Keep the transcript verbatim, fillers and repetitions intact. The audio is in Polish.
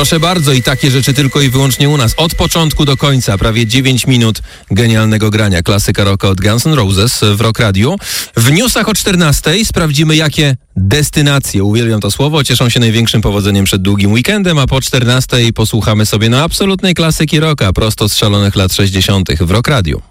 Proszę bardzo, i takie rzeczy tylko i wyłącznie u nas. Od początku do końca, prawie dziewięć minut genialnego grania. Klasyka rocka od Guns N' Roses w Rock Radio. W newsach o czternastej sprawdzimy, jakie destynacje, uwielbiam to słowo, cieszą się największym powodzeniem przed długim weekendem, a po czternastej posłuchamy sobie no absolutnej klasyki rocka, prosto z szalonych lat sześćdziesiątych w Rock Radio.